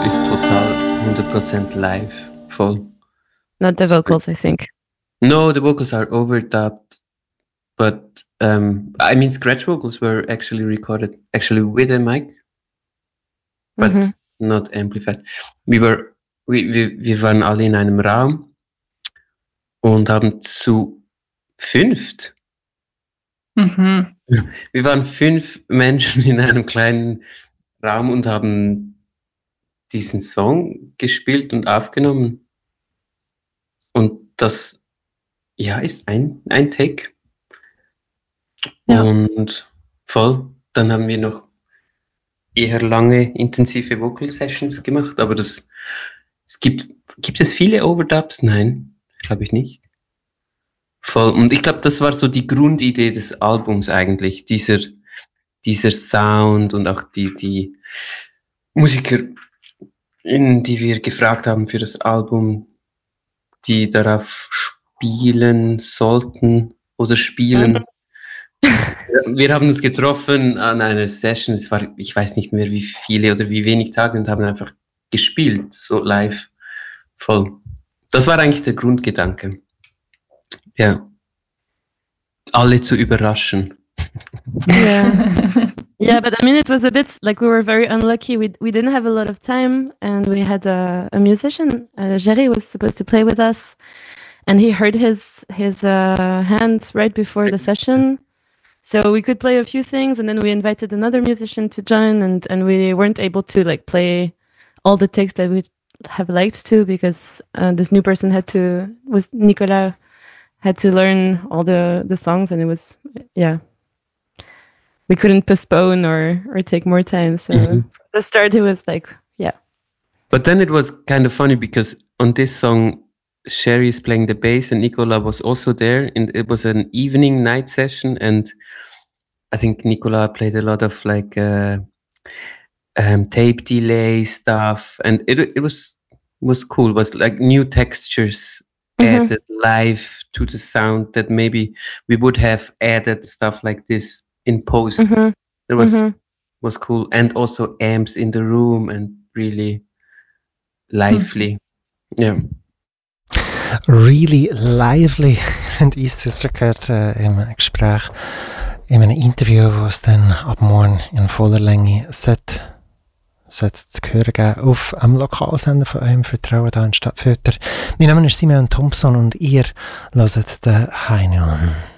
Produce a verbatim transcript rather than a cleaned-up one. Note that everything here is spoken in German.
ist total hundert Prozent live, voll. Not the vocals, I think. No, the vocals are overdubbed, but um, I mean, scratch vocals were actually recorded actually with a mic, but Mhm. not amplified. We were, wir, wir, wir waren alle in einem Raum und haben zu fünft. Mhm. Wir waren fünf Menschen in einem kleinen Raum und haben diesen Song gespielt und aufgenommen. Und das, ja, ist ein, ein Take. Ja. Und voll. Dann haben wir noch eher lange, intensive Vocal Sessions gemacht, aber das, es gibt, gibt es viele Overdubs? Nein, glaube ich nicht. Voll. Und ich glaube, das war so die Grundidee des Albums eigentlich, dieser, dieser Sound und auch die, die Musiker, in die wir gefragt haben für das Album, die darauf spielen sollten oder spielen. Wir haben uns getroffen an einer Session, es war, ich weiß nicht mehr wie viele oder wie wenig Tage und haben einfach gespielt, so live, voll. Das war eigentlich der Grundgedanke. Ja. Alle zu überraschen. Yeah. Yeah, but I mean, it was a bit like we were very unlucky. We we didn't have a lot of time, and we had a, a musician. Uh, Jerry was supposed to play with us, and he hurt his his uh, hand right before the session. So we could play a few things, and then we invited another musician to join, and and we weren't able to like play all the takes that we'd have liked to because uh, this new person had to was Nicolas had to learn all the the songs, and it was yeah. We couldn't postpone or or take more time. So Mhm. from the start, it was like, yeah. But then it was kind of funny because on this song, Sherry is playing the bass and Nicola was also there. And it was an evening night session. And I think Nicola played a lot of like uh, um, tape delay stuff. And it it was was cool. It was like new textures Mhm. added live to the sound that maybe we would have added stuff like this in post. Mhm. It was Mhm. was cool. And also amps in the room and really lively. Yeah. Really lively. Und ich Sister gehört äh, im Gespräch, in einem Interview, wo es dann ab morgen in voller Länge sollte, sollte zu hören geben auf einem Lokalsender von eurem Vertrauen hier in Stadtfilter. Mein Name ist Simeon Thompson und ihr hört den Heine an.